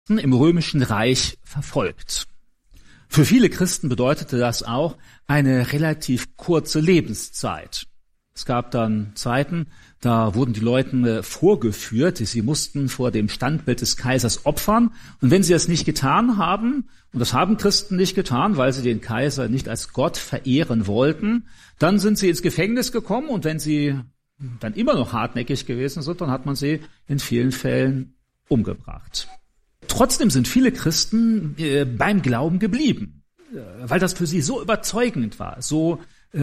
im Römischen Reich verfolgt. Für viele Christen bedeutete das auch eine relativ kurze Lebenszeit. Es gab dann Zeiten, da wurden die Leute vorgeführt, sie mussten vor dem Standbild des Kaisers opfern. Und wenn sie das nicht getan haben, und das haben Christen nicht getan, weil sie den Kaiser nicht als Gott verehren wollten, dann sind sie ins Gefängnis gekommen. Und wenn sie dann immer noch hartnäckig gewesen sind, dann hat man sie in vielen Fällen umgebracht. Trotzdem sind viele Christen beim Glauben geblieben, weil das für sie so überzeugend war, so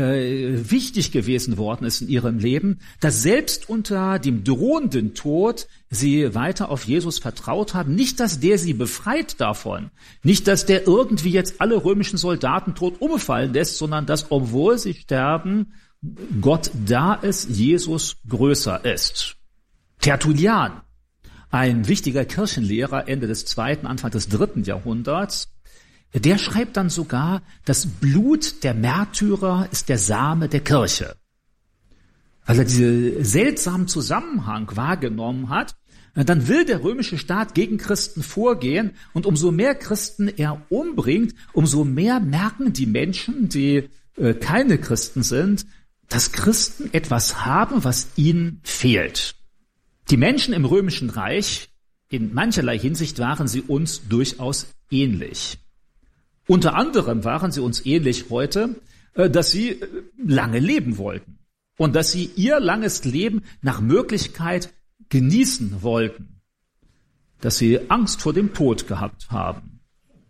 wichtig gewesen worden ist in ihrem Leben, dass selbst unter dem drohenden Tod sie weiter auf Jesus vertraut haben. Nicht, dass der sie befreit davon, nicht, dass der irgendwie jetzt alle römischen Soldaten tot umfallen lässt, sondern dass, obwohl sie sterben, Gott da ist, Jesus größer ist. Tertullian, ein wichtiger Kirchenlehrer Ende des 2., Anfang des 3. Jahrhunderts, der schreibt dann sogar, das Blut der Märtyrer ist der Same der Kirche. Weil er diesen seltsamen Zusammenhang wahrgenommen hat, dann will der römische Staat gegen Christen vorgehen und umso mehr Christen er umbringt, umso mehr merken die Menschen, die keine Christen sind, dass Christen etwas haben, was ihnen fehlt. Die Menschen im Römischen Reich, in mancherlei Hinsicht waren sie uns durchaus ähnlich. Unter anderem waren sie uns ähnlich heute, dass sie lange leben wollten und dass sie ihr langes Leben nach Möglichkeit genießen wollten, dass sie Angst vor dem Tod gehabt haben.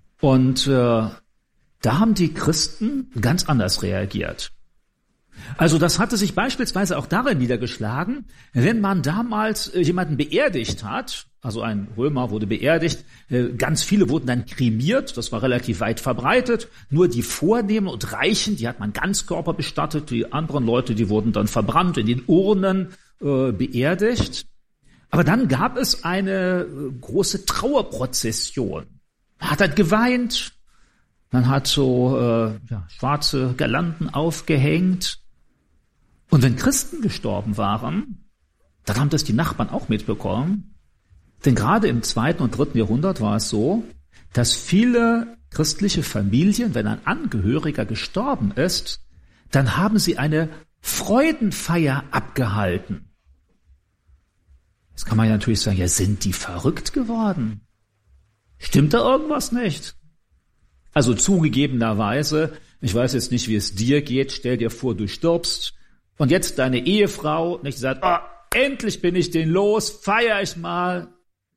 Und da haben die Christen ganz anders reagiert. Also das hatte sich beispielsweise auch darin niedergeschlagen, wenn man damals jemanden beerdigt hat, also ein Römer wurde beerdigt, ganz viele wurden dann kremiert, das war relativ weit verbreitet, nur die Vornehmen und Reichen, die hat man Ganzkörper bestattet, die anderen Leute, die wurden dann verbrannt, in den Urnen beerdigt. Aber dann gab es eine große Trauerprozession. Man hat halt geweint, man hat so schwarze Girlanden aufgehängt. Und wenn Christen gestorben waren, dann haben das die Nachbarn auch mitbekommen. Denn gerade im 2. und 3. Jahrhundert war es so, dass viele christliche Familien, wenn ein Angehöriger gestorben ist, dann haben sie eine Freudenfeier abgehalten. Jetzt kann man ja natürlich sagen, ja, sind die verrückt geworden? Stimmt da irgendwas nicht? Also zugegebenerweise, ich weiß jetzt nicht, wie es dir geht, stell dir vor, du stirbst und jetzt deine Ehefrau nicht sagt, oh, endlich bin ich den los, feier ich mal.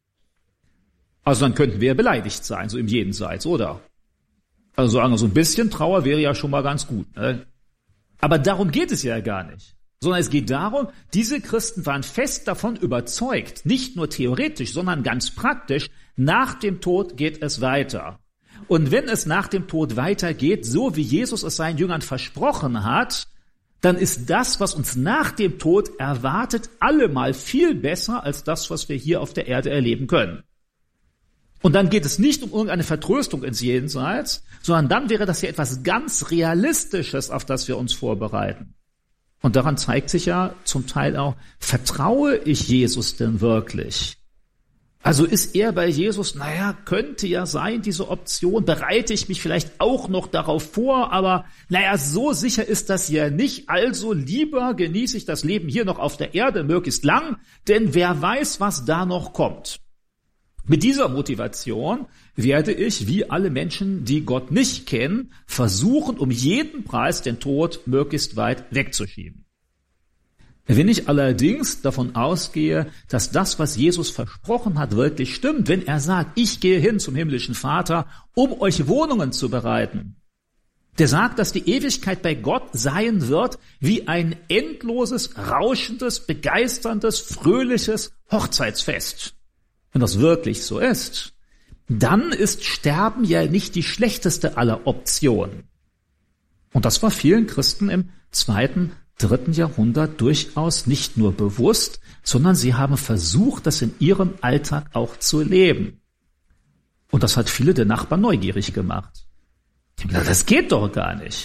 Also dann könnten wir ja beleidigt sein, so im Jenseits, oder? Also sagen wir, so ein bisschen Trauer wäre ja schon mal ganz gut, ne? Aber darum geht es ja gar nicht. Sondern es geht darum, diese Christen waren fest davon überzeugt, nicht nur theoretisch, sondern ganz praktisch, nach dem Tod geht es weiter. Und wenn es nach dem Tod weitergeht, so wie Jesus es seinen Jüngern versprochen hat, dann ist das, was uns nach dem Tod erwartet, allemal viel besser als das, was wir hier auf der Erde erleben können. Und dann geht es nicht um irgendeine Vertröstung ins Jenseits, sondern dann wäre das ja etwas ganz Realistisches, auf das wir uns vorbereiten. Und daran zeigt sich ja zum Teil auch, vertraue ich Jesus denn wirklich? Also ist er bei Jesus, naja, könnte ja sein, diese Option, bereite ich mich vielleicht auch noch darauf vor, aber naja, so sicher ist das ja nicht, also lieber genieße ich das Leben hier noch auf der Erde möglichst lang, denn wer weiß, was da noch kommt. Mit dieser Motivation werde ich, wie alle Menschen, die Gott nicht kennen, versuchen, um jeden Preis den Tod möglichst weit wegzuschieben. Wenn ich allerdings davon ausgehe, dass das, was Jesus versprochen hat, wirklich stimmt, wenn er sagt, ich gehe hin zum himmlischen Vater, um euch Wohnungen zu bereiten, der sagt, dass die Ewigkeit bei Gott sein wird wie ein endloses, rauschendes, begeisterndes, fröhliches Hochzeitsfest. Wenn das wirklich so ist, dann ist Sterben ja nicht die schlechteste aller Optionen. Und das war vielen Christen im 2., 3. Jahrhundert durchaus nicht nur bewusst, sondern sie haben versucht, das in ihrem Alltag auch zu leben. Und das hat viele der Nachbarn neugierig gemacht. Die haben gesagt, das geht doch gar nicht.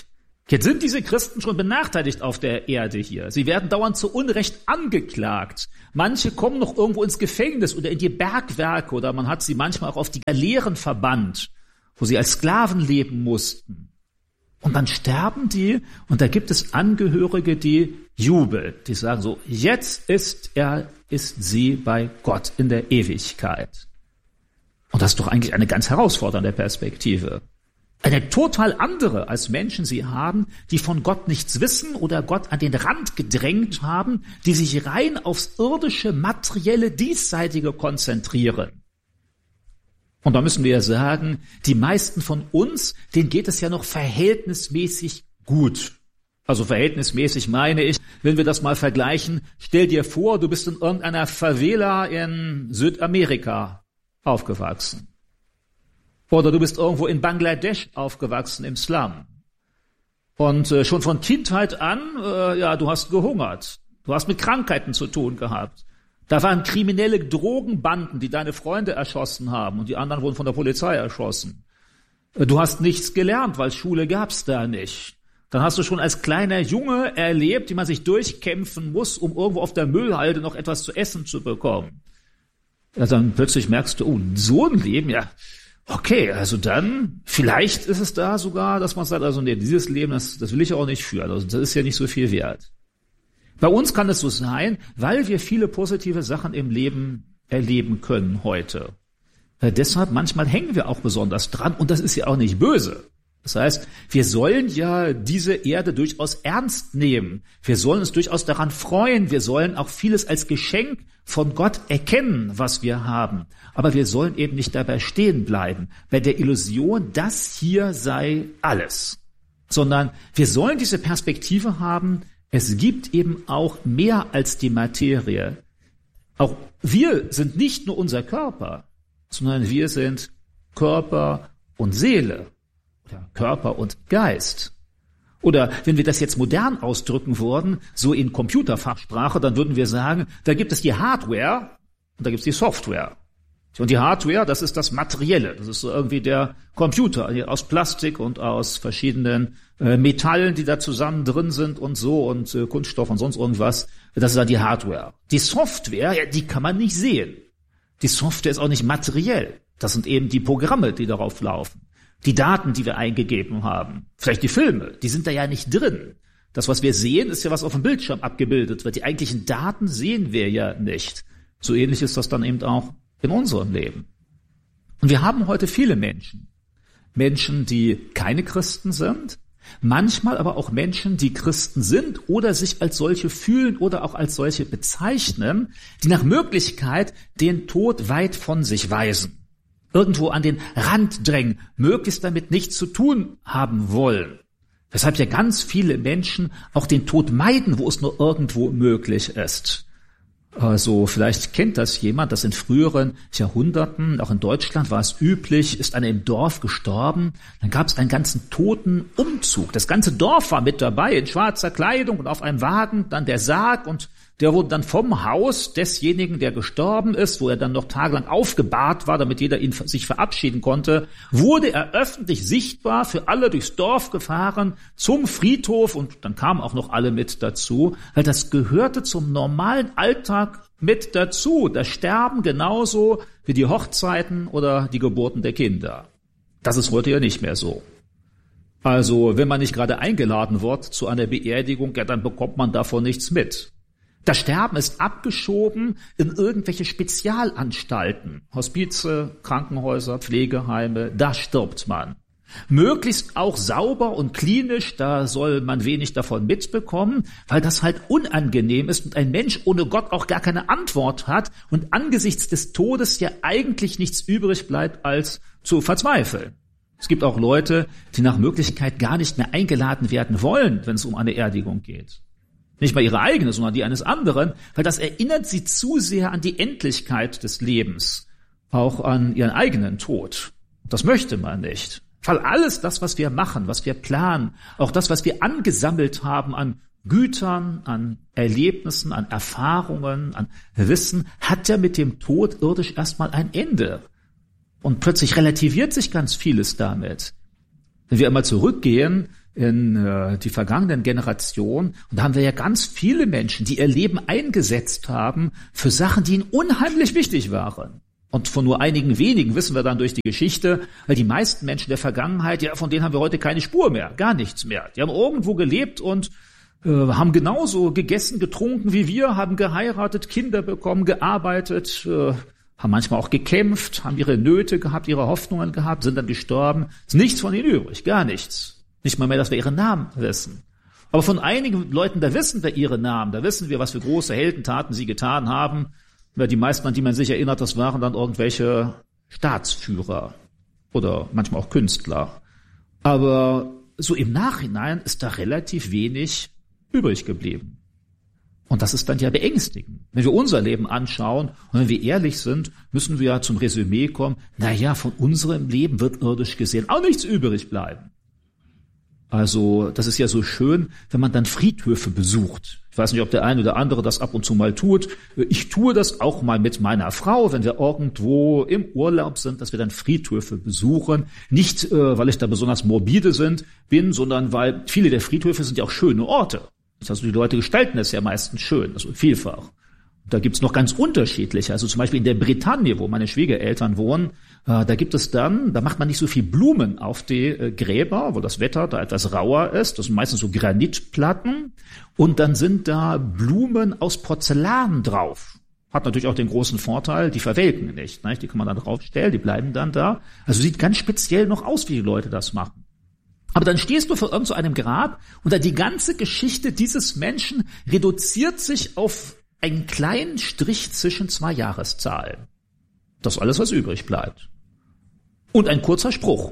Jetzt sind diese Christen schon benachteiligt auf der Erde hier. Sie werden dauernd zu Unrecht angeklagt. Manche kommen noch irgendwo ins Gefängnis oder in die Bergwerke oder man hat sie manchmal auch auf die Galeeren verbannt, wo sie als Sklaven leben mussten. Und dann sterben die und da gibt es Angehörige, die jubeln. Die sagen so, jetzt ist sie bei Gott in der Ewigkeit. Und das ist doch eigentlich eine ganz herausfordernde Perspektive. Eine total andere, als Menschen sie haben, die von Gott nichts wissen oder Gott an den Rand gedrängt haben, die sich rein aufs irdische, materielle, diesseitige konzentrieren. Und da müssen wir ja sagen, die meisten von uns, denen geht es ja noch verhältnismäßig gut. Also verhältnismäßig meine ich, wenn wir das mal vergleichen, stell dir vor, du bist in irgendeiner Favela in Südamerika aufgewachsen. Oder du bist irgendwo in Bangladesch aufgewachsen im Slum. Und schon von Kindheit an, du hast gehungert. Du hast mit Krankheiten zu tun gehabt. Da waren kriminelle Drogenbanden, die deine Freunde erschossen haben und die anderen wurden von der Polizei erschossen. Du hast nichts gelernt, weil Schule gab's da nicht. Dann hast du schon als kleiner Junge erlebt, wie man sich durchkämpfen muss, um irgendwo auf der Müllhalde noch etwas zu essen zu bekommen. Ja, dann plötzlich merkst du, so ein Leben, ja, okay, also dann, vielleicht ist es da sogar, dass man sagt, also nee, dieses Leben, das will ich auch nicht führen, also das ist ja nicht so viel wert. Bei uns kann es so sein, weil wir viele positive Sachen im Leben erleben können heute. Deshalb manchmal hängen wir auch besonders dran und das ist ja auch nicht böse. Das heißt, wir sollen ja diese Erde durchaus ernst nehmen. Wir sollen uns durchaus daran freuen. Wir sollen auch vieles als Geschenk von Gott erkennen, was wir haben. Aber wir sollen eben nicht dabei stehen bleiben, bei der Illusion, das hier sei alles. Sondern wir sollen diese Perspektive haben, es gibt eben auch mehr als die Materie. Auch wir sind nicht nur unser Körper, sondern wir sind Körper und Seele. Oder Körper und Geist. Oder wenn wir das jetzt modern ausdrücken würden, so in Computerfachsprache, dann würden wir sagen, da gibt es die Hardware und da gibt es die Software. Und die Hardware, das ist das Materielle, das ist so irgendwie der Computer aus Plastik und aus verschiedenen Metallen, die da zusammen drin sind und so und Kunststoff und sonst irgendwas. Das ist dann die Hardware. Die Software, ja, die kann man nicht sehen. Die Software ist auch nicht materiell. Das sind eben die Programme, die darauf laufen. Die Daten, die wir eingegeben haben, vielleicht die Filme, die sind da ja nicht drin. Das, was wir sehen, ist ja, was auf dem Bildschirm abgebildet wird. Die eigentlichen Daten sehen wir ja nicht. So ähnlich ist das dann eben auch in unserem Leben. Und wir haben heute viele Menschen. Menschen, die keine Christen sind, manchmal aber auch Menschen, die Christen sind oder sich als solche fühlen oder auch als solche bezeichnen, die nach Möglichkeit den Tod weit von sich weisen. Irgendwo an den Rand drängen, möglichst damit nichts zu tun haben wollen. Weshalb ja ganz viele Menschen auch den Tod meiden, wo es nur irgendwo möglich ist. Also vielleicht kennt das jemand, dass in früheren Jahrhunderten, auch in Deutschland war es üblich, ist einer im Dorf gestorben, dann gab es einen ganzen Totenumzug. Das ganze Dorf war mit dabei, in schwarzer Kleidung und auf einem Wagen, dann der Sarg und der wurde dann vom Haus desjenigen, der gestorben ist, wo er dann noch tagelang aufgebahrt war, damit jeder ihn sich verabschieden konnte, wurde er öffentlich sichtbar für alle durchs Dorf gefahren zum Friedhof und dann kamen auch noch alle mit dazu, weil das gehörte zum normalen Alltag mit dazu. Das Sterben genauso wie die Hochzeiten oder die Geburten der Kinder. Das ist heute ja nicht mehr so. Also wenn man nicht gerade eingeladen wird zu einer Beerdigung, ja, dann bekommt man davon nichts mit. Das Sterben ist abgeschoben in irgendwelche Spezialanstalten, Hospize, Krankenhäuser, Pflegeheime, da stirbt man. Möglichst auch sauber und klinisch, da soll man wenig davon mitbekommen, weil das halt unangenehm ist und ein Mensch ohne Gott auch gar keine Antwort hat und angesichts des Todes ja eigentlich nichts übrig bleibt, als zu verzweifeln. Es gibt auch Leute, die nach Möglichkeit gar nicht mehr eingeladen werden wollen, wenn es um eine Beerdigung geht. Nicht mal ihre eigene, sondern die eines anderen, weil das erinnert sie zu sehr an die Endlichkeit des Lebens, auch an ihren eigenen Tod. Das möchte man nicht. Weil alles das, was wir machen, was wir planen, auch das, was wir angesammelt haben an Gütern, an Erlebnissen, an Erfahrungen, an Wissen, hat ja mit dem Tod irdisch erstmal ein Ende. Und plötzlich relativiert sich ganz vieles damit. Wenn wir einmal zurückgehen, in die vergangenen Generationen. Und da haben wir ja ganz viele Menschen, die ihr Leben eingesetzt haben für Sachen, die ihnen unheimlich wichtig waren. Und von nur einigen wenigen wissen wir dann durch die Geschichte, weil die meisten Menschen der Vergangenheit, ja, von denen haben wir heute keine Spur mehr, gar nichts mehr. Die haben irgendwo gelebt und haben genauso gegessen, getrunken wie wir, haben geheiratet, Kinder bekommen, gearbeitet, haben manchmal auch gekämpft, haben ihre Nöte gehabt, ihre Hoffnungen gehabt, sind dann gestorben. Ist nichts von ihnen übrig, gar nichts. Nicht mal mehr, dass wir ihre Namen wissen. Aber von einigen Leuten, da wissen wir ihre Namen, da wissen wir, was für große Heldentaten sie getan haben. Die meisten, an die man sich erinnert, das waren dann irgendwelche Staatsführer oder manchmal auch Künstler. Aber so im Nachhinein ist da relativ wenig übrig geblieben. Und das ist dann ja beängstigend. Wenn wir unser Leben anschauen und wenn wir ehrlich sind, müssen wir ja zum Resümee kommen, von unserem Leben wird irdisch gesehen auch nichts übrig bleiben. Also das ist ja so schön, wenn man dann Friedhöfe besucht. Ich weiß nicht, ob der eine oder andere das ab und zu mal tut. Ich tue das auch mal mit meiner Frau, wenn wir irgendwo im Urlaub sind, dass wir dann Friedhöfe besuchen. Nicht, weil ich da besonders morbide bin, sondern weil viele der Friedhöfe sind ja auch schöne Orte. Also die Leute gestalten es ja meistens schön, also vielfach. Da gibt's noch ganz unterschiedliche. Also zum Beispiel in der Bretagne, wo meine Schwiegereltern wohnen, da macht man nicht so viel Blumen auf die Gräber, wo das Wetter da etwas rauer ist. Das sind meistens so Granitplatten. Und dann sind da Blumen aus Porzellan drauf. Hat natürlich auch den großen Vorteil, die verwelken nicht. Die kann man dann draufstellen, die bleiben dann da. Also sieht ganz speziell noch aus, wie die Leute das machen. Aber dann stehst du vor irgend so einem Grab und da die ganze Geschichte dieses Menschen reduziert sich auf einen kleinen Strich zwischen 2 Jahreszahlen. Das ist alles, was übrig bleibt. Und ein kurzer Spruch.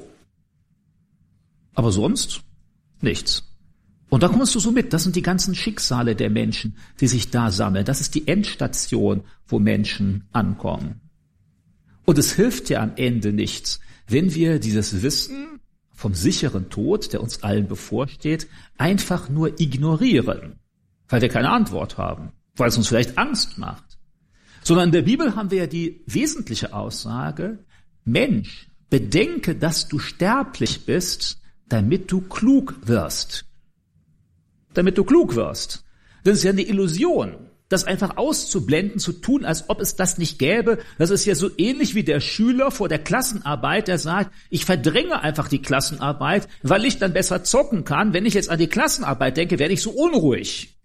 Aber sonst nichts. Und da kommst du so mit. Das sind die ganzen Schicksale der Menschen, die sich da sammeln. Das ist die Endstation, wo Menschen ankommen. Und es hilft ja am Ende nichts, wenn wir dieses Wissen vom sicheren Tod, der uns allen bevorsteht, einfach nur ignorieren, weil wir keine Antwort haben, weil es uns vielleicht Angst macht. Sondern in der Bibel haben wir ja die wesentliche Aussage, Mensch, bedenke, dass du sterblich bist, damit du klug wirst. Damit du klug wirst. Das ist ja eine Illusion. Das einfach auszublenden, zu tun, als ob es das nicht gäbe, das ist ja so ähnlich wie der Schüler vor der Klassenarbeit, der sagt, ich verdränge einfach die Klassenarbeit, weil ich dann besser zocken kann. Wenn ich jetzt an die Klassenarbeit denke, werde ich so unruhig.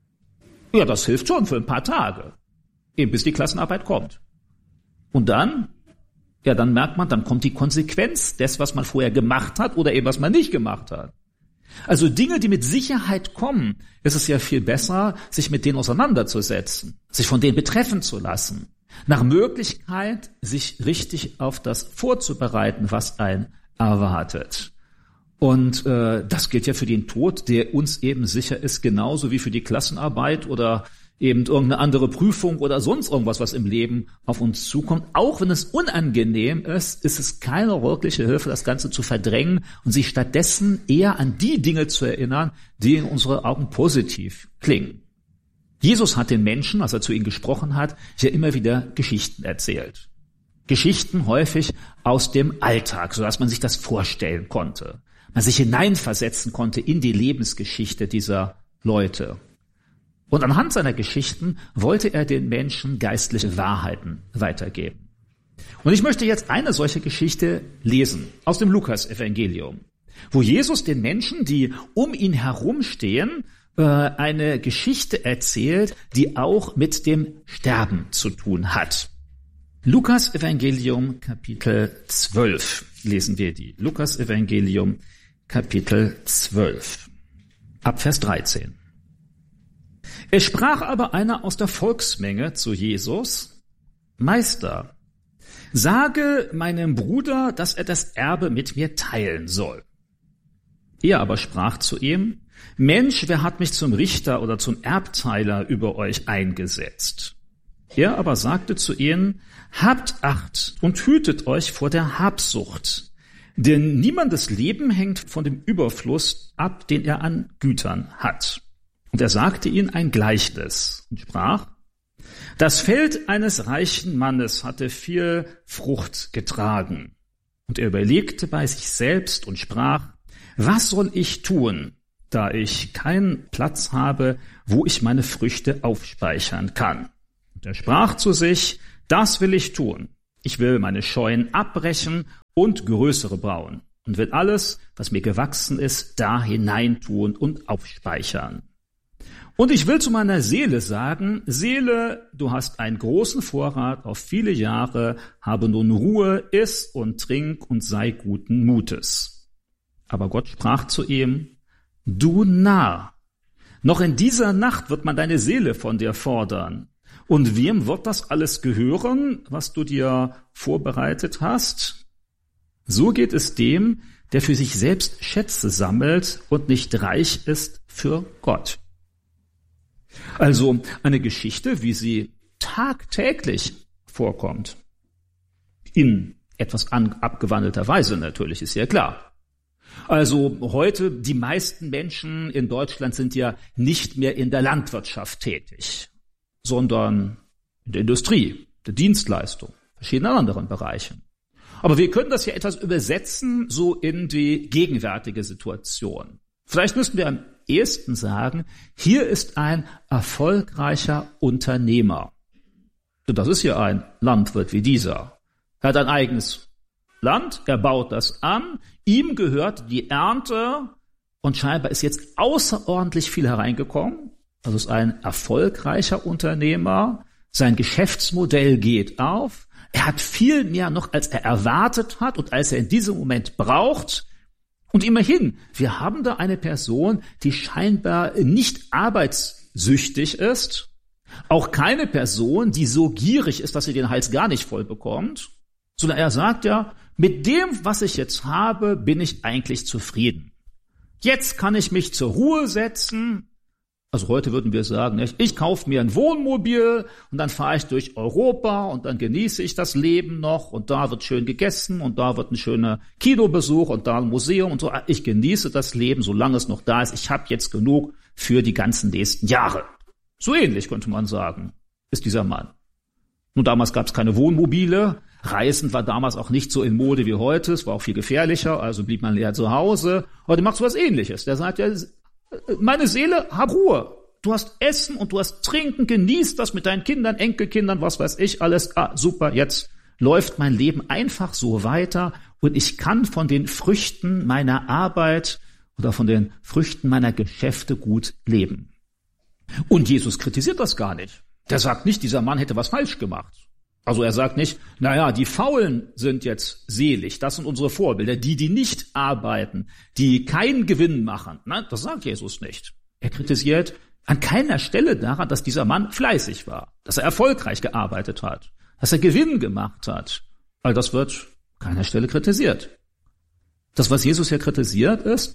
Ja, das hilft schon für ein paar Tage, eben bis die Klassenarbeit kommt. Und dann merkt man, dann kommt die Konsequenz des, was man vorher gemacht hat oder eben was man nicht gemacht hat. Also Dinge, die mit Sicherheit kommen, ist es ja viel besser, sich mit denen auseinanderzusetzen, sich von denen betreffen zu lassen. Nach Möglichkeit, sich richtig auf das vorzubereiten, was einen erwartet. Und das gilt ja für den Tod, der uns eben sicher ist, genauso wie für die Klassenarbeit oder eben irgendeine andere Prüfung oder sonst irgendwas, was im Leben auf uns zukommt. Auch wenn es unangenehm ist, ist es keine wirkliche Hilfe, das Ganze zu verdrängen und sich stattdessen eher an die Dinge zu erinnern, die in unseren Augen positiv klingen. Jesus hat den Menschen, als er zu ihnen gesprochen hat, ja immer wieder Geschichten erzählt. Geschichten häufig aus dem Alltag, sodass man sich das vorstellen konnte. Man sich hineinversetzen konnte in die Lebensgeschichte dieser Leute. Und anhand seiner Geschichten wollte er den Menschen geistliche Wahrheiten weitergeben. Und ich möchte jetzt eine solche Geschichte lesen aus dem Lukas-Evangelium, wo Jesus den Menschen, die um ihn herumstehen, eine Geschichte erzählt, die auch mit dem Sterben zu tun hat. Lukas-Evangelium Kapitel 12 lesen wir die. Lukas-Evangelium Kapitel 12 ab Vers 13. Es sprach aber einer aus der Volksmenge zu Jesus, Meister, sage meinem Bruder, dass er das Erbe mit mir teilen soll. Er aber sprach zu ihm, Mensch, wer hat mich zum Richter oder zum Erbteiler über euch eingesetzt? Er aber sagte zu ihnen, habt Acht und hütet euch vor der Habsucht, denn niemandes Leben hängt von dem Überfluss ab, den er an Gütern hat. Und er sagte ihnen ein Gleichnis und sprach, das Feld eines reichen Mannes hatte viel Frucht getragen. Und er überlegte bei sich selbst und sprach, was soll ich tun, da ich keinen Platz habe, wo ich meine Früchte aufspeichern kann? Und er sprach zu sich, das will ich tun. Ich will meine Scheunen abbrechen und größere bauen und will alles, was mir gewachsen ist, da hineintun und aufspeichern. Und ich will zu meiner Seele sagen, Seele, du hast einen großen Vorrat auf viele Jahre, habe nun Ruhe, iss und trink und sei guten Mutes. Aber Gott sprach zu ihm, du Narr, noch in dieser Nacht wird man deine Seele von dir fordern. Und wem wird das alles gehören, was du dir vorbereitet hast? So geht es dem, der für sich selbst Schätze sammelt und nicht reich ist für Gott. Also eine Geschichte, wie sie tagtäglich vorkommt. In etwas abgewandelter Weise natürlich, ist ja klar. Also heute, die meisten Menschen in Deutschland sind ja nicht mehr in der Landwirtschaft tätig, sondern in der Industrie, der Dienstleistung, verschiedenen anderen Bereichen. Aber wir können das ja etwas übersetzen, so in die gegenwärtige Situation. Vielleicht müssten wir am ehesten sagen, hier ist ein erfolgreicher Unternehmer. Und das ist ja ein Landwirt wie dieser. Er hat ein eigenes Land, er baut das an, ihm gehört die Ernte und scheinbar ist jetzt außerordentlich viel hereingekommen. Also ist ein erfolgreicher Unternehmer, sein Geschäftsmodell geht auf, er hat viel mehr noch, als er erwartet hat und als er in diesem Moment braucht. Und immerhin, wir haben da eine Person, die scheinbar nicht arbeitssüchtig ist, auch keine Person, die so gierig ist, dass sie den Hals gar nicht voll bekommt, sondern er sagt ja, mit dem, was ich jetzt habe, bin ich eigentlich zufrieden. Jetzt kann ich mich zur Ruhe setzen. Also heute würden wir sagen, ich kaufe mir ein Wohnmobil und dann fahre ich durch Europa und dann genieße ich das Leben noch und da wird schön gegessen und da wird ein schöner Kinobesuch und da ein Museum und so. Ich genieße das Leben, solange es noch da ist. Ich habe jetzt genug für die ganzen nächsten Jahre. So ähnlich könnte man sagen, ist dieser Mann. Nun, damals gab es keine Wohnmobile. Reisen war damals auch nicht so in Mode wie heute. Es war auch viel gefährlicher, also blieb man eher zu Hause. Aber der macht so was Ähnliches. Der sagt ja, meine Seele, hab Ruhe. Du hast Essen und du hast Trinken, genieß das mit deinen Kindern, Enkelkindern, was weiß ich, alles. Super, jetzt läuft mein Leben einfach so weiter und ich kann von den Früchten meiner Arbeit oder von den Früchten meiner Geschäfte gut leben. Und Jesus kritisiert das gar nicht. Der sagt nicht, dieser Mann hätte was falsch gemacht. Also er sagt nicht, naja, die Faulen sind jetzt selig, das sind unsere Vorbilder, die nicht arbeiten, die keinen Gewinn machen. Nein, das sagt Jesus nicht. Er kritisiert an keiner Stelle daran, dass dieser Mann fleißig war, dass er erfolgreich gearbeitet hat, dass er Gewinn gemacht hat. All das wird an keiner Stelle kritisiert. Das, was Jesus hier kritisiert, ist,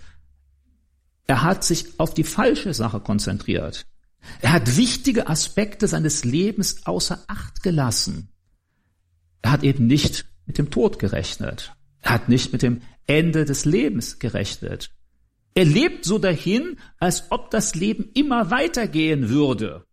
er hat sich auf die falsche Sache konzentriert. Er hat wichtige Aspekte seines Lebens außer Acht gelassen. Er hat eben nicht mit dem Tod gerechnet. Er hat nicht mit dem Ende des Lebens gerechnet. Er lebt so dahin, als ob das Leben immer weitergehen würde.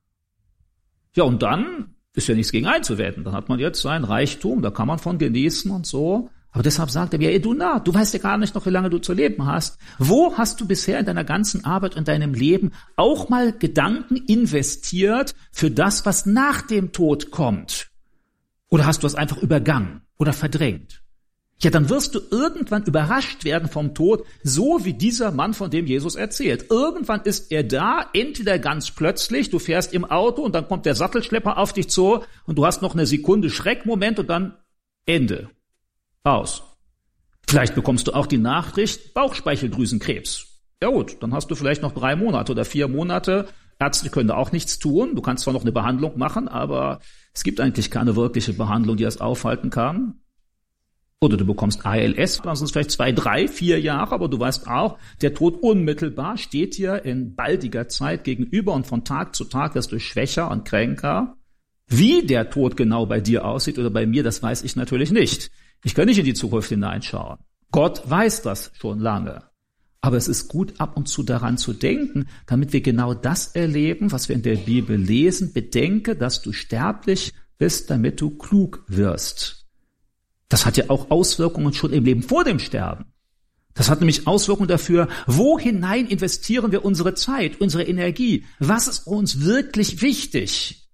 Ja, und dann ist ja nichts gegen einzuwenden. Dann hat man jetzt sein Reichtum, da kann man von genießen und so. Aber deshalb sagt er, ja, du Narr, du weißt ja gar nicht noch, wie lange du zu leben hast. Wo hast du bisher in deiner ganzen Arbeit und deinem Leben auch mal Gedanken investiert für das, was nach dem Tod kommt? Oder hast du es einfach übergangen oder verdrängt? Ja, dann wirst du irgendwann überrascht werden vom Tod, so wie dieser Mann, von dem Jesus erzählt. Irgendwann ist er da, entweder ganz plötzlich, du fährst im Auto und dann kommt der Sattelschlepper auf dich zu und du hast noch eine Sekunde Schreckmoment und dann Ende. Aus. Vielleicht bekommst du auch die Nachricht, Bauchspeicheldrüsenkrebs. Ja gut, dann hast du vielleicht noch 3 Monate oder 4 Monate. Ärzte können da auch nichts tun. Du kannst zwar noch eine Behandlung machen, aber es gibt eigentlich keine wirkliche Behandlung, die das aufhalten kann. Oder du bekommst ALS, dann sind es vielleicht 2, 3, 4 Jahre, aber du weißt auch, der Tod unmittelbar steht dir in baldiger Zeit gegenüber und von Tag zu Tag wirst du schwächer und kränker. Wie der Tod genau bei dir aussieht oder bei mir, das weiß ich natürlich nicht. Ich kann nicht in die Zukunft hineinschauen. Gott weiß das schon lange. Aber es ist gut, ab und zu daran zu denken, damit wir genau das erleben, was wir in der Bibel lesen. Bedenke, dass du sterblich bist, damit du klug wirst. Das hat ja auch Auswirkungen schon im Leben vor dem Sterben. Das hat nämlich Auswirkungen dafür, wo hinein investieren wir unsere Zeit, unsere Energie? Was ist uns wirklich wichtig?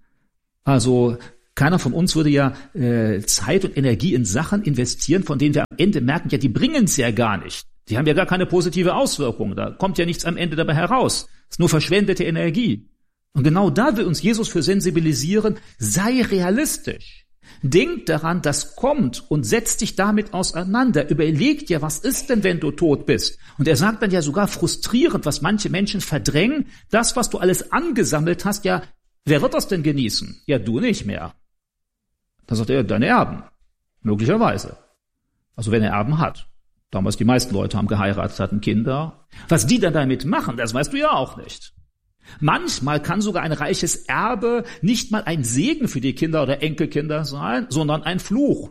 Also keiner von uns würde ja Zeit und Energie in Sachen investieren, von denen wir am Ende merken, ja, die bringen es ja gar nicht. Die haben ja gar keine positive Auswirkung. Da kommt ja nichts am Ende dabei heraus. Es ist nur verschwendete Energie. Und genau da will uns Jesus für sensibilisieren, sei realistisch. Denk daran, das kommt und setz dich damit auseinander. Überleg dir, was ist denn, wenn du tot bist? Und er sagt dann ja sogar frustrierend, was manche Menschen verdrängen. Das, was du alles angesammelt hast, ja, wer wird das denn genießen? Ja, du nicht mehr. Dann sagt er, deine Erben. Möglicherweise. Also wenn er Erben hat. Damals die meisten Leute haben geheiratet, hatten Kinder. Was die dann damit machen, das weißt du ja auch nicht. Manchmal kann sogar ein reiches Erbe nicht mal ein Segen für die Kinder oder Enkelkinder sein, sondern ein Fluch.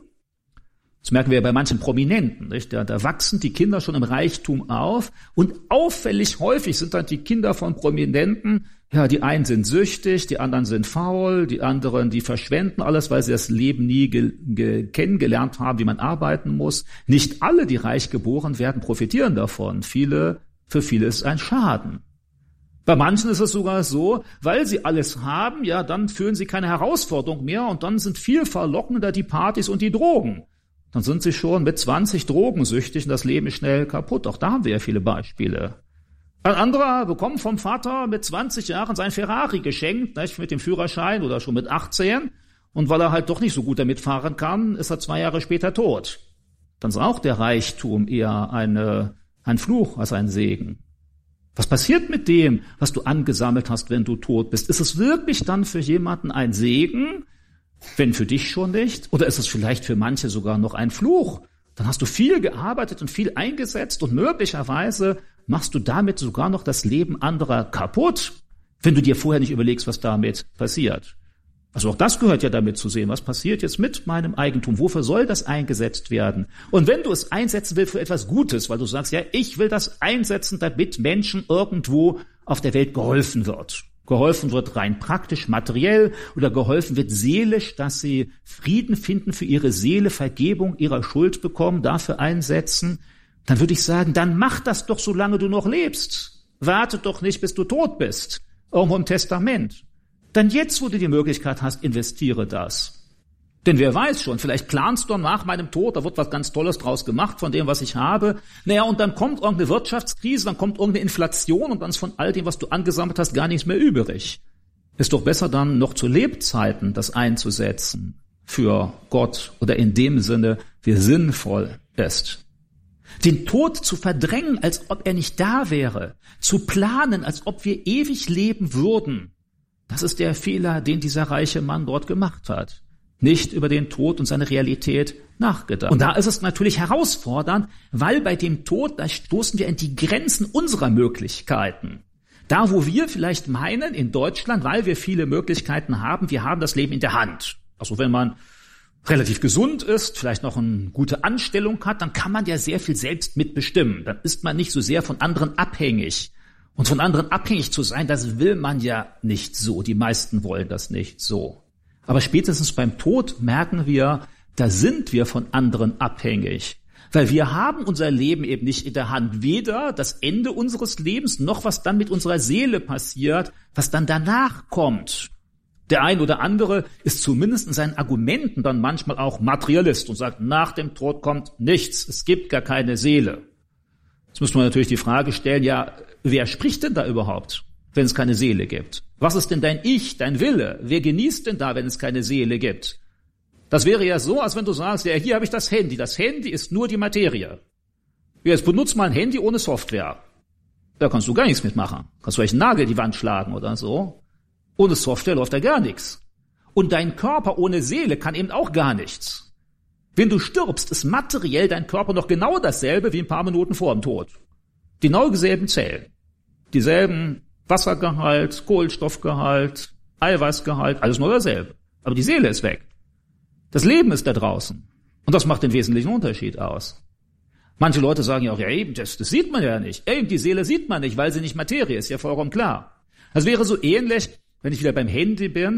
Das merken wir ja bei manchen Prominenten, nicht? Da wachsen die Kinder schon im Reichtum auf und auffällig häufig sind dann die Kinder von Prominenten, ja, die einen sind süchtig, die anderen sind faul, die anderen, die verschwenden alles, weil sie das Leben nie kennengelernt haben, wie man arbeiten muss. Nicht alle, die reich geboren werden, profitieren davon. Für viele ist es ein Schaden. Bei manchen ist es sogar so, weil sie alles haben, ja, dann fühlen sie keine Herausforderung mehr und dann sind viel verlockender die Partys und die Drogen. Dann sind sie schon mit 20 drogensüchtig und das Leben ist schnell kaputt. Auch da haben wir ja viele Beispiele. Ein anderer bekommt vom Vater mit 20 Jahren sein Ferrari geschenkt, nicht, mit dem Führerschein oder schon mit 18. Und weil er halt doch nicht so gut damit fahren kann, ist er 2 Jahre später tot. Dann ist auch der Reichtum eher ein Fluch als ein Segen. Was passiert mit dem, was du angesammelt hast, wenn du tot bist? Ist es wirklich dann für jemanden ein Segen, wenn für dich schon nicht? Oder ist es vielleicht für manche sogar noch ein Fluch? Dann hast du viel gearbeitet und viel eingesetzt und möglicherweise machst du damit sogar noch das Leben anderer kaputt, wenn du dir vorher nicht überlegst, was damit passiert. Also auch das gehört ja damit zu sehen. Was passiert jetzt mit meinem Eigentum? Wofür soll das eingesetzt werden? Und wenn du es einsetzen willst für etwas Gutes, weil du sagst, ja, ich will das einsetzen, damit Menschen irgendwo auf der Welt geholfen wird. Geholfen wird rein praktisch, materiell oder geholfen wird seelisch, dass sie Frieden finden für ihre Seele, Vergebung ihrer Schuld bekommen, dafür einsetzen. Dann würde ich sagen, dann mach das doch, solange du noch lebst. Warte doch nicht, bis du tot bist. Irgendwo im Testament. Dann jetzt, wo du die Möglichkeit hast, investiere das. Denn wer weiß schon, vielleicht planst du nach meinem Tod, da wird was ganz Tolles draus gemacht von dem, was ich habe. Naja, und dann kommt irgendeine Wirtschaftskrise, dann kommt irgendeine Inflation und dann ist von all dem, was du angesammelt hast, gar nichts mehr übrig. Ist doch besser dann noch zu Lebzeiten das einzusetzen für Gott oder in dem Sinne, wie sinnvoll ist. Den Tod zu verdrängen, als ob er nicht da wäre, zu planen, als ob wir ewig leben würden. Das ist der Fehler, den dieser reiche Mann dort gemacht hat. Nicht über den Tod und seine Realität nachgedacht. Und da ist es natürlich herausfordernd, weil bei dem Tod, da stoßen wir an die Grenzen unserer Möglichkeiten. Da, wo wir vielleicht meinen, in Deutschland, weil wir viele Möglichkeiten haben, wir haben das Leben in der Hand. Also wenn man relativ gesund ist, vielleicht noch eine gute Anstellung hat, dann kann man ja sehr viel selbst mitbestimmen. Dann ist man nicht so sehr von anderen abhängig. Und von anderen abhängig zu sein, das will man ja nicht so. Die meisten wollen das nicht so. Aber spätestens beim Tod merken wir, da sind wir von anderen abhängig. Weil wir haben unser Leben eben nicht in der Hand. Weder das Ende unseres Lebens, noch was dann mit unserer Seele passiert, was dann danach kommt. Der ein oder andere ist zumindest in seinen Argumenten dann manchmal auch Materialist und sagt, nach dem Tod kommt nichts. Es gibt gar keine Seele. Jetzt müsste man natürlich die Frage stellen, ja, wer spricht denn da überhaupt, wenn es keine Seele gibt? Was ist denn dein Ich, dein Wille? Wer genießt denn da, wenn es keine Seele gibt? Das wäre ja so, als wenn du sagst, ja, hier habe ich das Handy. Das Handy ist nur die Materie. Jetzt benutzt mal ein Handy ohne Software. Da kannst du gar nichts mitmachen. Kannst du vielleicht einen Nagel in die Wand schlagen oder so. Ohne Software läuft da gar nichts. Und dein Körper ohne Seele kann eben auch gar nichts. Wenn du stirbst, ist materiell dein Körper noch genau dasselbe wie ein paar Minuten vor dem Tod. Die genau dieselben Zellen. Dieselben Wassergehalt, Kohlenstoffgehalt, Eiweißgehalt, alles nur dasselbe. Aber die Seele ist weg. Das Leben ist da draußen. Und das macht den wesentlichen Unterschied aus. Manche Leute sagen ja auch, ja eben, das sieht man ja nicht. Eben, die Seele sieht man nicht, weil sie nicht Materie ist, ja vollkommen klar. Das wäre so ähnlich, wenn ich wieder beim Handy bin,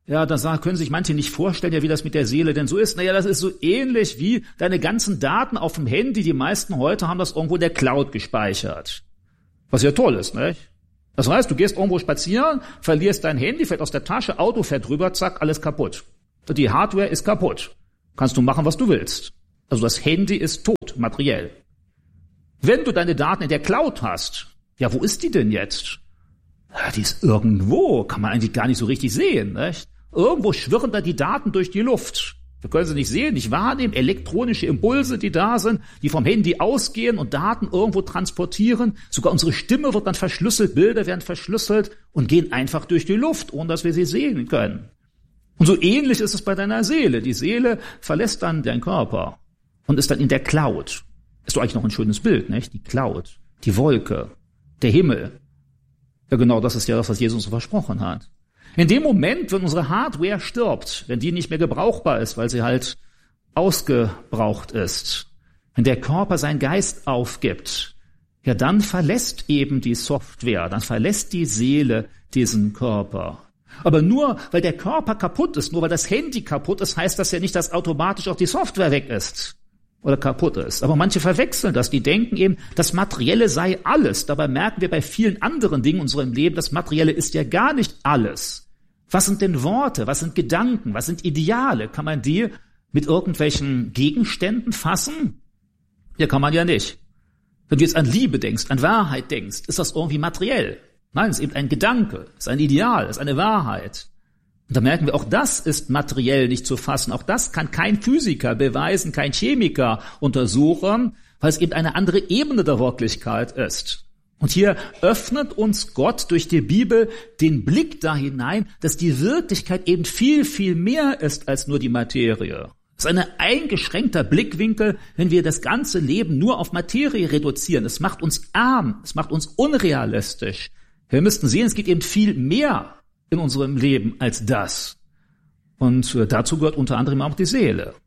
Ja, da können sich manche nicht vorstellen, ja, wie das mit der Seele denn so ist. Naja, das ist so ähnlich wie deine ganzen Daten auf dem Handy. Die meisten heute haben das irgendwo in der Cloud gespeichert. Was ja toll ist, nicht? Das heißt, du gehst irgendwo spazieren, verlierst dein Handy, fällt aus der Tasche, Auto fährt drüber, zack, alles kaputt. Die Hardware ist kaputt. Kannst du machen, was du willst. Also das Handy ist tot, materiell. Wenn du deine Daten in der Cloud hast, ja, wo ist die denn jetzt? Ja, die ist irgendwo, kann man eigentlich gar nicht so richtig sehen, nicht? Irgendwo schwirren da die Daten durch die Luft. Wir können sie nicht sehen, nicht wahrnehmen, elektronische Impulse, die da sind, die vom Handy ausgehen und Daten irgendwo transportieren. Sogar unsere Stimme wird dann verschlüsselt, Bilder werden verschlüsselt und gehen einfach durch die Luft, ohne dass wir sie sehen können. Und so ähnlich ist es bei deiner Seele. Die Seele verlässt dann deinen Körper und ist dann in der Cloud. Ist doch eigentlich noch ein schönes Bild, nicht? Die Cloud, die Wolke, der Himmel. Ja, genau, das ist ja das, was Jesus so versprochen hat. In dem Moment, wenn unsere Hardware stirbt, wenn die nicht mehr gebrauchbar ist, weil sie halt ausgebraucht ist, wenn der Körper seinen Geist aufgibt, ja, dann verlässt eben die Software, dann verlässt die Seele diesen Körper. Aber nur, weil der Körper kaputt ist, nur weil das Handy kaputt ist, heißt das ja nicht, dass automatisch auch die Software weg ist oder kaputt ist. Aber manche verwechseln das, die denken eben, das Materielle sei alles. Dabei merken wir bei vielen anderen Dingen in unserem Leben, das Materielle ist ja gar nicht alles. Was sind denn Worte? Was sind Gedanken? Was sind Ideale? Kann man die mit irgendwelchen Gegenständen fassen? Ja, kann man ja nicht. Wenn du jetzt an Liebe denkst, an Wahrheit denkst, ist das irgendwie materiell. Nein, es ist eben ein Gedanke, es ist ein Ideal, es ist eine Wahrheit. Und da merken wir, auch das ist materiell nicht zu fassen. Auch das kann kein Physiker beweisen, kein Chemiker untersuchen, weil es eben eine andere Ebene der Wirklichkeit ist. Und hier öffnet uns Gott durch die Bibel den Blick da hinein, dass die Wirklichkeit eben viel, viel mehr ist als nur die Materie. Es ist ein eingeschränkter Blickwinkel, wenn wir das ganze Leben nur auf Materie reduzieren. Es macht uns arm, es macht uns unrealistisch. Wir müssten sehen, es geht eben viel mehr in unserem Leben als das. Und dazu gehört unter anderem auch die Seele.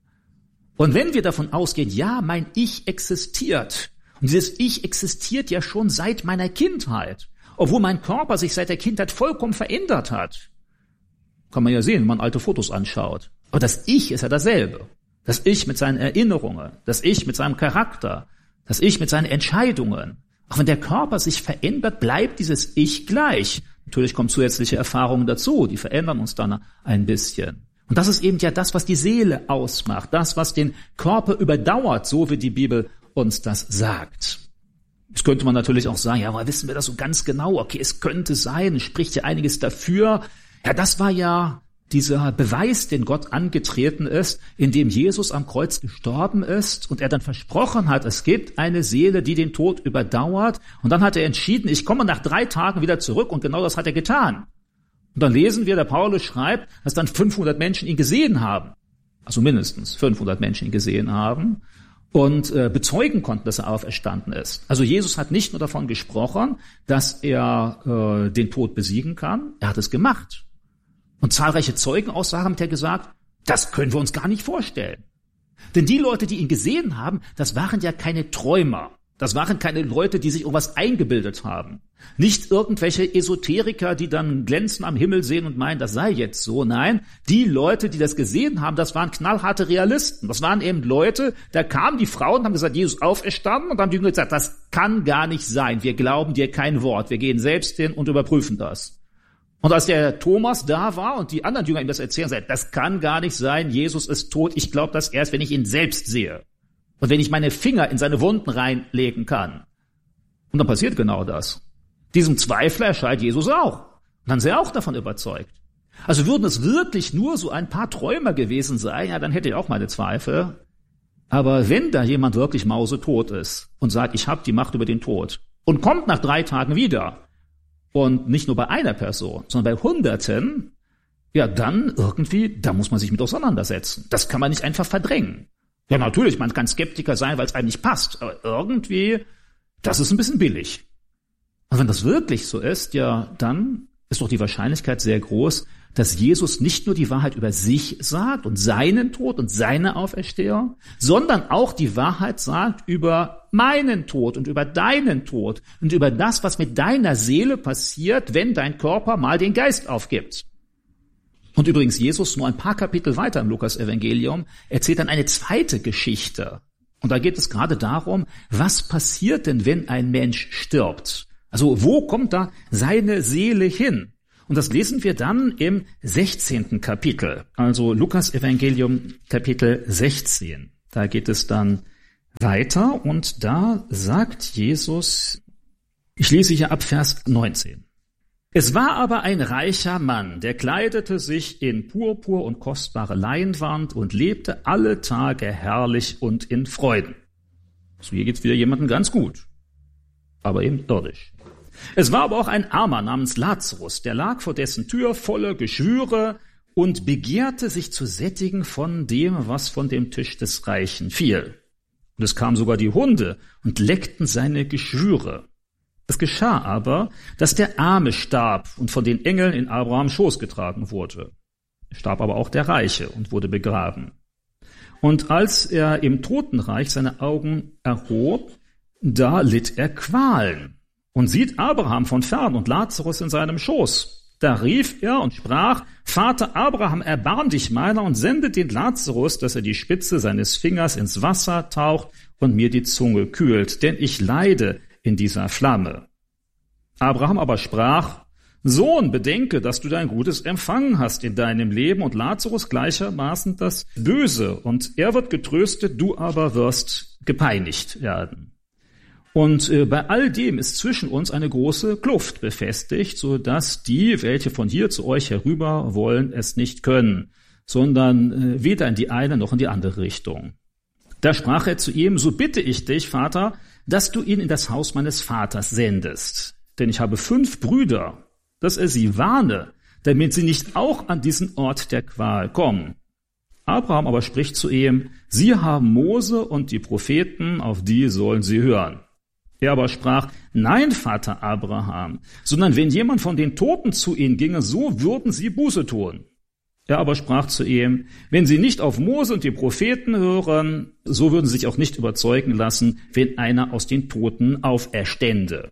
Und wenn wir davon ausgehen, ja, mein Ich existiert, und dieses Ich existiert ja schon seit meiner Kindheit, obwohl mein Körper sich seit der Kindheit vollkommen verändert hat. Kann man ja sehen, wenn man alte Fotos anschaut. Aber das Ich ist ja dasselbe. Das Ich mit seinen Erinnerungen, das Ich mit seinem Charakter, das Ich mit seinen Entscheidungen. Auch wenn der Körper sich verändert, bleibt dieses Ich gleich. Natürlich kommen zusätzliche Erfahrungen dazu, die verändern uns dann ein bisschen. Und das ist eben ja das, was die Seele ausmacht, das, was den Körper überdauert, so wie die Bibel uns das sagt. Jetzt könnte man natürlich auch sagen, ja, aber wissen wir das so ganz genau? Okay, es könnte sein, es spricht ja einiges dafür. Ja, das war ja dieser Beweis, den Gott angetreten ist, indem Jesus am Kreuz gestorben ist und er dann versprochen hat, es gibt eine Seele, die den Tod überdauert. Und dann hat er entschieden, ich komme nach 3 Tagen wieder zurück, und genau das hat er getan. Und dann lesen wir, der Paulus schreibt, dass dann 500 Menschen ihn gesehen haben. Also mindestens 500 Menschen ihn gesehen haben. Und bezeugen konnten, dass er auferstanden ist. Also Jesus hat nicht nur davon gesprochen, dass er den Tod besiegen kann, er hat es gemacht. Und zahlreiche Zeugenaussagen hat er gesagt, das können wir uns gar nicht vorstellen. Denn die Leute, die ihn gesehen haben, das waren ja keine Träumer. Das waren keine Leute, die sich irgendwas eingebildet haben. Nicht irgendwelche Esoteriker, die dann glänzen am Himmel sehen und meinen, das sei jetzt so. Nein, die Leute, die das gesehen haben, das waren knallharte Realisten. Das waren eben Leute, da kamen die Frauen und haben gesagt, Jesus auferstanden, und dann haben die Jünger gesagt, das kann gar nicht sein. Wir glauben dir kein Wort. Wir gehen selbst hin und überprüfen das. Und als der Thomas da war und die anderen Jünger ihm das erzählen, sagt, das kann gar nicht sein. Jesus ist tot. Ich glaube das erst, wenn ich ihn selbst sehe. Und wenn ich meine Finger in seine Wunden reinlegen kann. Und dann passiert genau das. Diesem Zweifler erscheint Jesus auch. Und dann ist er auch davon überzeugt. Also würden es wirklich nur so ein paar Träumer gewesen sein, ja, dann hätte ich auch meine Zweifel. Aber wenn da jemand wirklich mausetot ist und sagt, ich habe die Macht über den Tod und kommt nach 3 Tagen wieder und nicht nur bei einer Person, sondern bei Hunderten, ja, dann irgendwie, da muss man sich mit auseinandersetzen. Das kann man nicht einfach verdrängen. Ja, natürlich, man kann Skeptiker sein, weil es einem nicht passt, aber irgendwie, das ist ein bisschen billig. Und wenn das wirklich so ist, ja, dann ist doch die Wahrscheinlichkeit sehr groß, dass Jesus nicht nur die Wahrheit über sich sagt und seinen Tod und seine Auferstehung, sondern auch die Wahrheit sagt über meinen Tod und über deinen Tod und über das, was mit deiner Seele passiert, wenn dein Körper mal den Geist aufgibt. Und übrigens, Jesus nur ein paar Kapitel weiter im Lukas-Evangelium erzählt dann eine zweite Geschichte. Und da geht es gerade darum, was passiert denn, wenn ein Mensch stirbt? Also wo kommt da seine Seele hin? Und das lesen wir dann im 16. Kapitel, also Lukas-Evangelium Kapitel 16. Da geht es dann weiter und da sagt Jesus, ich lese hier ab Vers 19. Es war aber ein reicher Mann, der kleidete sich in Purpur und kostbare Leinwand und lebte alle Tage herrlich und in Freuden. So, hier geht's wieder jemandem ganz gut, aber eben irdisch. Es war aber auch ein Armer namens Lazarus, der lag vor dessen Tür voller Geschwüre und begehrte sich zu sättigen von dem, was von dem Tisch des Reichen fiel. Und es kamen sogar die Hunde und leckten seine Geschwüre. Es geschah aber, dass der Arme starb und von den Engeln in Abrahams Schoß getragen wurde. Es starb aber auch der Reiche und wurde begraben. Und als er im Totenreich seine Augen erhob, da litt er Qualen und sieht Abraham von fern und Lazarus in seinem Schoß. Da rief er und sprach, Vater Abraham, erbarm dich meiner und sende den Lazarus, dass er die Spitze seines Fingers ins Wasser taucht und mir die Zunge kühlt, denn ich leide in dieser Flamme. Abraham aber sprach, Sohn, bedenke, dass du dein Gutes empfangen hast in deinem Leben und Lazarus gleichermaßen das Böse, und er wird getröstet, du aber wirst gepeinigt werden. Und bei all dem ist zwischen uns eine große Kluft befestigt, so dass die, welche von hier zu euch herüber wollen, es nicht können, sondern weder in die eine noch in die andere Richtung. Da sprach er zu ihm, so bitte ich dich, Vater, dass du ihn in das Haus meines Vaters sendest. Denn ich habe 5 Brüder, dass er sie warne, damit sie nicht auch an diesen Ort der Qual kommen. Abraham aber spricht zu ihm, sie haben Mose und die Propheten, auf die sollen sie hören. Er aber sprach, nein, Vater Abraham, sondern wenn jemand von den Toten zu ihnen ginge, so würden sie Buße tun. Er aber sprach zu ihm, wenn sie nicht auf Mose und die Propheten hören, so würden sie sich auch nicht überzeugen lassen, wenn einer aus den Toten auferstände.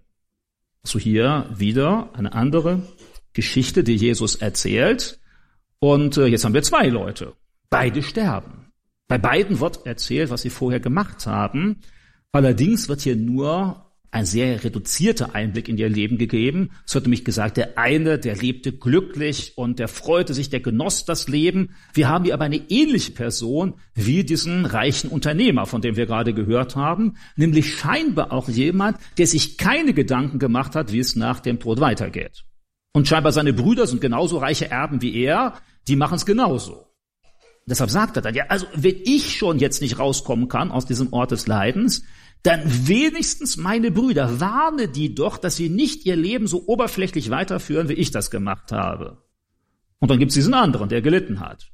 So hier wieder eine andere Geschichte, die Jesus erzählt. Und jetzt haben wir 2 Leute. Beide sterben. Bei beiden wird erzählt, was sie vorher gemacht haben. Allerdings wird hier nur ein sehr reduzierter Einblick in ihr Leben gegeben. Es wird nämlich gesagt, der eine, der lebte glücklich und der freute sich, der genoss das Leben. Wir haben hier aber eine ähnliche Person wie diesen reichen Unternehmer, von dem wir gerade gehört haben, nämlich scheinbar auch jemand, der sich keine Gedanken gemacht hat, wie es nach dem Tod weitergeht. Und scheinbar seine Brüder sind genauso reiche Erben wie er, die machen es genauso. Deshalb sagt er dann, ja, also wenn ich schon jetzt nicht rauskommen kann aus diesem Ort des Leidens, dann wenigstens meine Brüder, warne die doch, dass sie nicht ihr Leben so oberflächlich weiterführen, wie ich das gemacht habe. Und dann gibt es diesen anderen, der gelitten hat.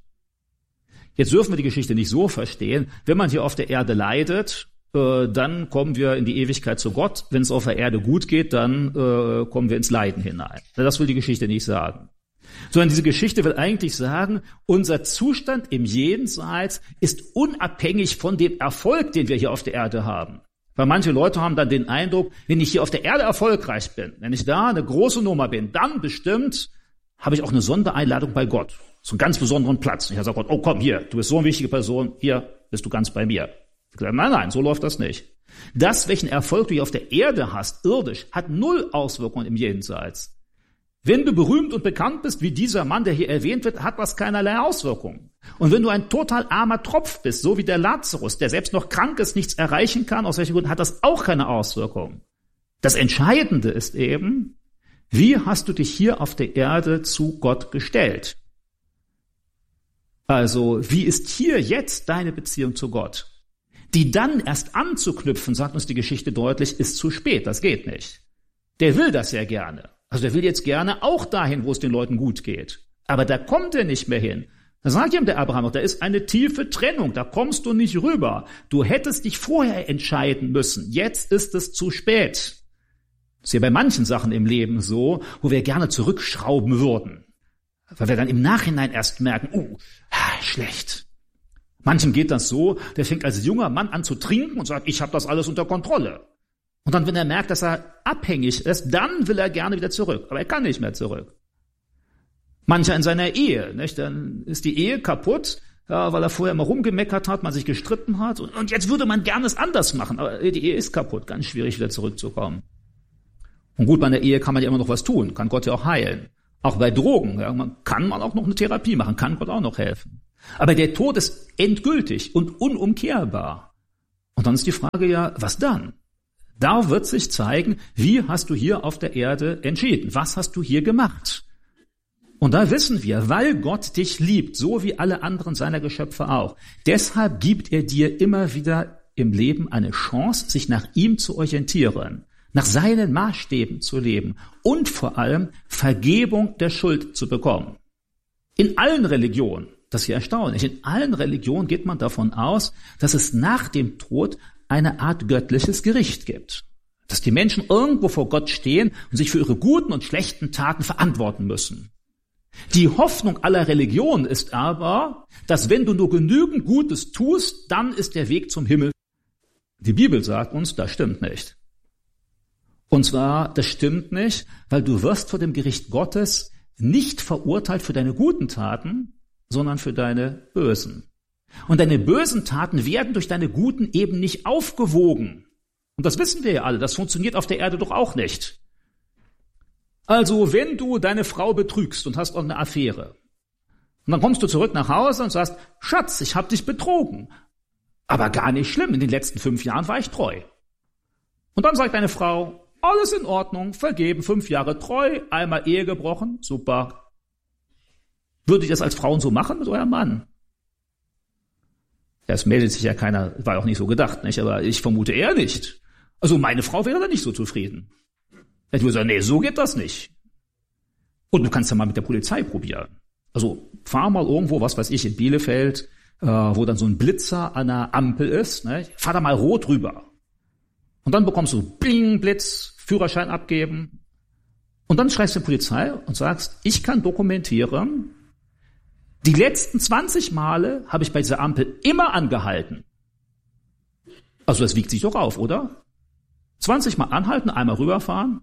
Jetzt dürfen wir die Geschichte nicht so verstehen, wenn man hier auf der Erde leidet, dann kommen wir in die Ewigkeit zu Gott. Wenn es auf der Erde gut geht, dann kommen wir ins Leiden hinein. Das will die Geschichte nicht sagen. Sondern diese Geschichte will eigentlich sagen, unser Zustand im Jenseits ist unabhängig von dem Erfolg, den wir hier auf der Erde haben. Weil manche Leute haben dann den Eindruck, wenn ich hier auf der Erde erfolgreich bin, wenn ich da eine große Nummer bin, dann bestimmt habe ich auch eine Sondereinladung bei Gott. So einen ganz besonderen Platz. Ich sage Gott, oh komm hier, du bist so eine wichtige Person, hier bist du ganz bei mir. Ich sage, nein, so läuft das nicht. Das, welchen Erfolg du hier auf der Erde hast, irdisch, hat 0 Auswirkungen im Jenseits. Wenn du berühmt und bekannt bist, wie dieser Mann, der hier erwähnt wird, hat das keinerlei Auswirkungen. Und wenn du ein total armer Tropf bist, so wie der Lazarus, der selbst noch krank ist, nichts erreichen kann, aus welchen Gründen, hat das auch keine Auswirkungen. Das Entscheidende ist eben, wie hast du dich hier auf der Erde zu Gott gestellt? Also, wie ist hier jetzt deine Beziehung zu Gott? Die dann erst anzuknüpfen, sagt uns die Geschichte deutlich, ist zu spät, das geht nicht. Der will das ja gerne. Also der will jetzt gerne auch dahin, wo es den Leuten gut geht. Aber da kommt er nicht mehr hin. Da sagt ihm der Abraham noch, da ist eine tiefe Trennung, da kommst du nicht rüber. Du hättest dich vorher entscheiden müssen. Jetzt ist es zu spät. Das ist ja bei manchen Sachen im Leben so, wo wir gerne zurückschrauben würden. Weil wir dann im Nachhinein erst merken, schlecht. Manchem geht das so, der fängt als junger Mann an zu trinken und sagt, ich habe das alles unter Kontrolle. Und dann, wenn er merkt, dass er abhängig ist, dann will er gerne wieder zurück. Aber er kann nicht mehr zurück. Mancher in seiner Ehe, nicht? Dann ist die Ehe kaputt, ja, weil er vorher mal rumgemeckert hat, man sich gestritten hat. Und jetzt würde man gerne es anders machen. Aber die Ehe ist kaputt, ganz schwierig wieder zurückzukommen. Und gut, bei einer Ehe kann man ja immer noch was tun, kann Gott ja auch heilen. Auch bei Drogen, ja, kann man auch noch eine Therapie machen, kann Gott auch noch helfen. Aber der Tod ist endgültig und unumkehrbar. Und dann ist die Frage ja, was dann? Da wird sich zeigen, wie hast du hier auf der Erde entschieden? Was hast du hier gemacht? Und da wissen wir, weil Gott dich liebt, so wie alle anderen seiner Geschöpfe auch, deshalb gibt er dir immer wieder im Leben eine Chance, sich nach ihm zu orientieren, nach seinen Maßstäben zu leben und vor allem Vergebung der Schuld zu bekommen. In allen Religionen, das ist ja erstaunlich, in allen Religionen geht man davon aus, dass es nach dem Tod eine Art göttliches Gericht gibt. Dass die Menschen irgendwo vor Gott stehen und sich für ihre guten und schlechten Taten verantworten müssen. Die Hoffnung aller Religionen ist aber, dass wenn du nur genügend Gutes tust, dann ist der Weg zum Himmel. Die Bibel sagt uns, das stimmt nicht. Und zwar, das stimmt nicht, weil du wirst vor dem Gericht Gottes nicht verurteilt für deine guten Taten, sondern für deine bösen. Und deine bösen Taten werden durch deine guten eben nicht aufgewogen. Und das wissen wir ja alle, das funktioniert auf der Erde doch auch nicht. Also, wenn du deine Frau betrügst und hast irgendeine Affäre, und dann kommst du zurück nach Hause und sagst, Schatz, ich habe dich betrogen. Aber gar nicht schlimm, in den letzten 5 Jahren war ich treu. Und dann sagt deine Frau, alles in Ordnung, vergeben, 5 Jahre treu, einmal Ehe gebrochen, super. Würdet ihr das als Frauen so machen mit eurem Mann? Ja, es meldet sich ja keiner, war auch nicht so gedacht, nicht? Aber ich vermute eher nicht. Also meine Frau wäre da nicht so zufrieden. Ich würde sagen, nee, so geht das nicht. Und du kannst ja mal mit der Polizei probieren. Also fahr mal irgendwo, was weiß ich, in Bielefeld, wo dann so ein Blitzer an einer Ampel ist. Ne? Fahr da mal rot rüber. Und dann bekommst du Bling, Blitz, Führerschein abgeben. Und dann schreist du die Polizei und sagst, ich kann dokumentieren, die letzten 20 Male habe ich bei dieser Ampel immer angehalten. Also das wiegt sich doch auf, oder? 20 Mal anhalten, einmal rüberfahren.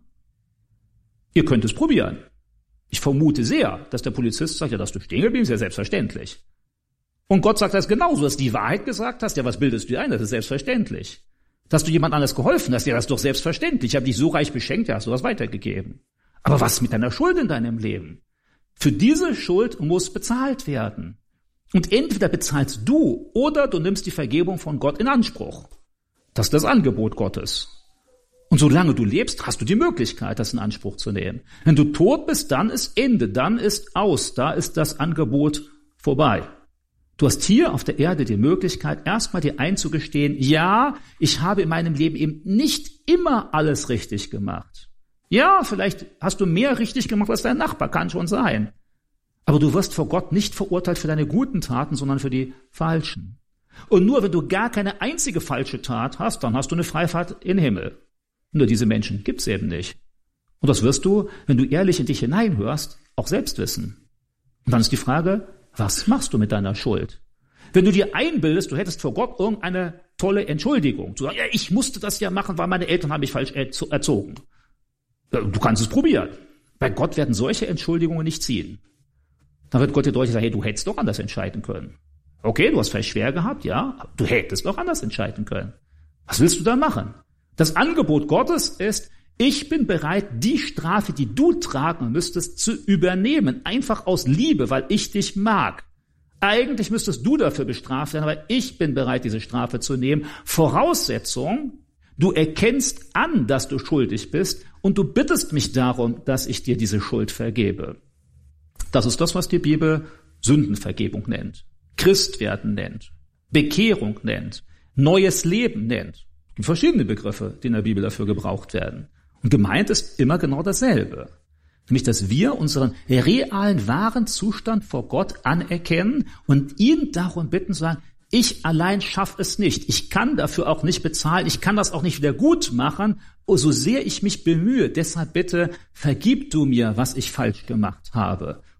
Ihr könnt es probieren. Ich vermute sehr, dass der Polizist sagt, ja, dass du stehen geblieben bist, ja selbstverständlich. Und Gott sagt das genauso, dass du die Wahrheit gesagt hast, ja, was bildest du dir ein, das ist selbstverständlich. Dass du jemand anders geholfen hast, ja, das ist doch selbstverständlich. Ich habe dich so reich beschenkt, ja, hast du was weitergegeben. Aber was mit deiner Schuld in deinem Leben? Für diese Schuld muss bezahlt werden. Und entweder bezahlst du oder du nimmst die Vergebung von Gott in Anspruch. Das ist das Angebot Gottes. Und solange du lebst, hast du die Möglichkeit, das in Anspruch zu nehmen. Wenn du tot bist, dann ist Ende, dann ist aus, da ist das Angebot vorbei. Du hast hier auf der Erde die Möglichkeit, erstmal dir einzugestehen, ja, ich habe in meinem Leben eben nicht immer alles richtig gemacht. Ja, vielleicht hast du mehr richtig gemacht als dein Nachbar, kann schon sein. Aber du wirst vor Gott nicht verurteilt für deine guten Taten, sondern für die falschen. Und nur wenn du gar keine einzige falsche Tat hast, dann hast du eine Freifahrt in den Himmel. Nur diese Menschen gibt's eben nicht. Und das wirst du, wenn du ehrlich in dich hineinhörst, auch selbst wissen. Und dann ist die Frage, was machst du mit deiner Schuld? Wenn du dir einbildest, du hättest vor Gott irgendeine tolle Entschuldigung, zu sagen, ja, ich musste das ja machen, weil meine Eltern haben mich falsch erzogen. Du kannst es probieren. Bei Gott werden solche Entschuldigungen nicht ziehen. Dann wird Gott dir deutlich sagen, hey, du hättest doch anders entscheiden können. Okay, du hast vielleicht schwer gehabt, ja, aber du hättest doch anders entscheiden können. Was willst du da machen? Das Angebot Gottes ist, ich bin bereit, die Strafe, die du tragen müsstest, zu übernehmen. Einfach aus Liebe, weil ich dich mag. Eigentlich müsstest du dafür bestraft werden, aber ich bin bereit, diese Strafe zu nehmen. Voraussetzung, du erkennst an, dass du schuldig bist und du bittest mich darum, dass ich dir diese Schuld vergebe. Das ist das, was die Bibel Sündenvergebung nennt, Christwerden nennt, Bekehrung nennt, neues Leben nennt. Es gibt verschiedene Begriffe, die in der Bibel dafür gebraucht werden. Und gemeint ist immer genau dasselbe. Nämlich, dass wir unseren realen, wahren Zustand vor Gott anerkennen und ihn darum bitten, zu sagen, ich allein schaffe es nicht. Ich kann dafür auch nicht bezahlen. Ich kann das auch nicht wieder gut machen, so sehr ich mich bemühe. Deshalb bitte, vergib du mir, was ich falsch gemacht habe.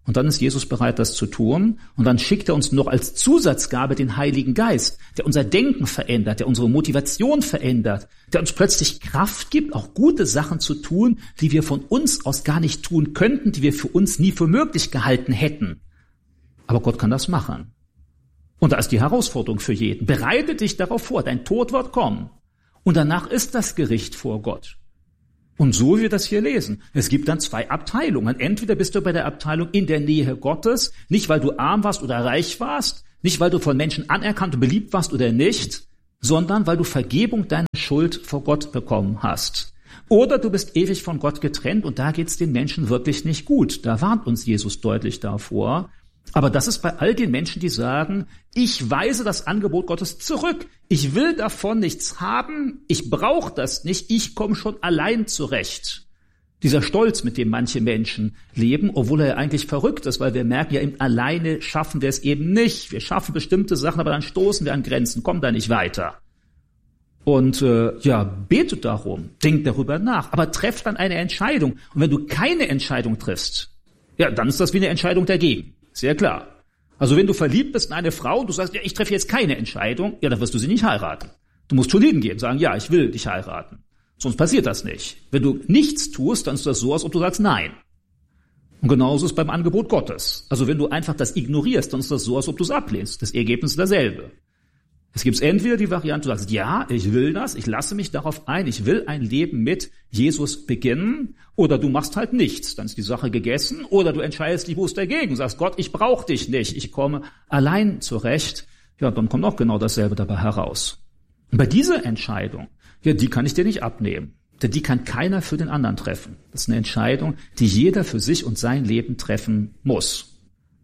Und dann ist Jesus bereit, das zu tun. Und dann schickt er uns noch als Zusatzgabe den Heiligen Geist, der unser Denken verändert, der unsere Motivation verändert, der uns plötzlich Kraft gibt, auch gute Sachen zu tun, die wir von uns aus gar nicht tun könnten, die wir für uns nie für möglich gehalten hätten. Aber Gott kann das machen. Und da ist die Herausforderung für jeden. Bereite dich darauf vor, dein Tod wird kommen. Und danach ist das Gericht vor Gott. Und so wie wir das hier lesen. Es gibt dann 2 Abteilungen. Entweder bist du bei der Abteilung in der Nähe Gottes, nicht weil du arm warst oder reich warst, nicht weil du von Menschen anerkannt und beliebt warst oder nicht, sondern weil du Vergebung deiner Schuld vor Gott bekommen hast. Oder du bist ewig von Gott getrennt und da geht's den Menschen wirklich nicht gut. Da warnt uns Jesus deutlich davor. Aber das ist bei all den Menschen, die sagen, ich weise das Angebot Gottes zurück. Ich will davon nichts haben. Ich brauche das nicht. Ich komme schon allein zurecht. Dieser Stolz, mit dem manche Menschen leben, obwohl er eigentlich verrückt ist, weil wir merken, ja, alleine schaffen wir es eben nicht. Wir schaffen bestimmte Sachen, aber dann stoßen wir an Grenzen, kommen da nicht weiter. Und betet darum, denkt darüber nach, aber trefft dann eine Entscheidung. Und wenn du keine Entscheidung triffst, ja, dann ist das wie eine Entscheidung dagegen. Sehr klar. Also wenn du verliebt bist in eine Frau und du sagst, ja, ich treffe jetzt keine Entscheidung, ja, dann wirst du sie nicht heiraten. Du musst schon hingehen, sagen, ja, ich will dich heiraten. Sonst passiert das nicht. Wenn du nichts tust, dann ist das so, als ob du sagst nein. Und genauso ist es beim Angebot Gottes. Also wenn du einfach das ignorierst, dann ist das so, als ob du es ablehnst. Das Ergebnis ist dasselbe. Es gibt entweder die Variante, du sagst, ja, ich will das, ich lasse mich darauf ein, ich will ein Leben mit Jesus beginnen, oder du machst halt nichts, dann ist die Sache gegessen, oder du entscheidest dich bewusst dagegen, sagst, Gott, ich brauche dich nicht, ich komme allein zurecht. Ja, dann kommt auch genau dasselbe dabei heraus. Und bei dieser Entscheidung, ja, die kann ich dir nicht abnehmen, denn die kann keiner für den anderen treffen. Das ist eine Entscheidung, die jeder für sich und sein Leben treffen muss.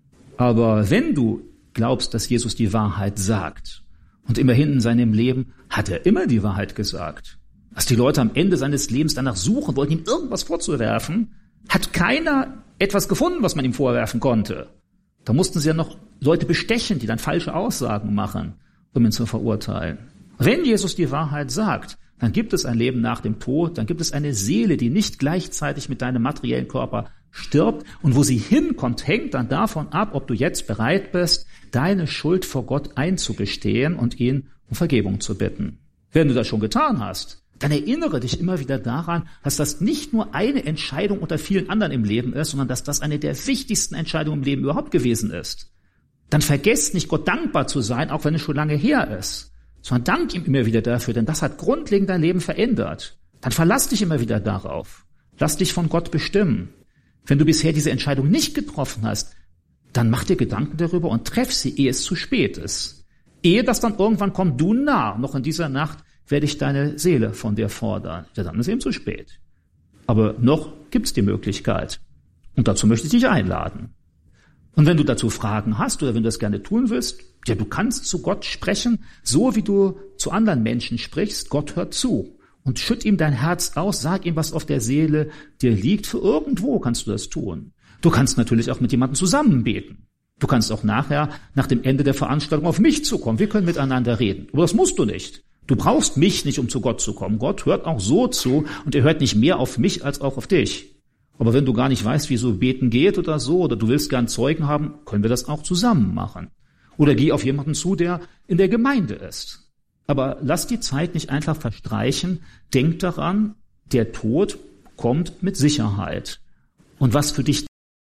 Aber wenn du glaubst, dass Jesus die Wahrheit sagt, und immerhin in seinem Leben hat er immer die Wahrheit gesagt. Dass die Leute am Ende seines Lebens danach suchen wollten, ihm irgendwas vorzuwerfen, hat keiner etwas gefunden, was man ihm vorwerfen konnte. Da mussten sie ja noch Leute bestechen, die dann falsche Aussagen machen, um ihn zu verurteilen. Wenn Jesus die Wahrheit sagt, dann gibt es ein Leben nach dem Tod, dann gibt es eine Seele, die nicht gleichzeitig mit deinem materiellen Körper stirbt, und wo sie hinkommt, hängt dann davon ab, ob du jetzt bereit bist, deine Schuld vor Gott einzugestehen und ihn um Vergebung zu bitten. Wenn du das schon getan hast, dann erinnere dich immer wieder daran, dass das nicht nur eine Entscheidung unter vielen anderen im Leben ist, sondern dass das eine der wichtigsten Entscheidungen im Leben überhaupt gewesen ist. Dann vergesst nicht, Gott dankbar zu sein, auch wenn es schon lange her ist, sondern dank ihm immer wieder dafür, denn das hat grundlegend dein Leben verändert. Dann verlass dich immer wieder darauf. Lass dich von Gott bestimmen. Wenn du bisher diese Entscheidung nicht getroffen hast, dann mach dir Gedanken darüber und treff sie, ehe es zu spät ist. Ehe das dann irgendwann kommt, du Narr, noch in dieser Nacht werde ich deine Seele von dir fordern. Ja, dann ist eben zu spät. Aber noch gibt's die Möglichkeit. Und dazu möchte ich dich einladen. Und wenn du dazu Fragen hast oder wenn du das gerne tun willst, ja, du kannst zu Gott sprechen, so wie du zu anderen Menschen sprichst. Gott hört zu. Und schütt ihm dein Herz aus, sag ihm, was auf der Seele dir liegt. Für irgendwo kannst du das tun. Du kannst natürlich auch mit jemandem zusammen beten. Du kannst auch nachher, nach dem Ende der Veranstaltung, auf mich zukommen. Wir können miteinander reden. Aber das musst du nicht. Du brauchst mich nicht, um zu Gott zu kommen. Gott hört auch so zu und er hört nicht mehr auf mich als auch auf dich. Aber wenn du gar nicht weißt, wie so beten geht oder so, oder du willst gern Zeugen haben, können wir das auch zusammen machen. Oder geh auf jemanden zu, der in der Gemeinde ist. Aber lass die Zeit nicht einfach verstreichen. Denk daran, der Tod kommt mit Sicherheit. Und was für dich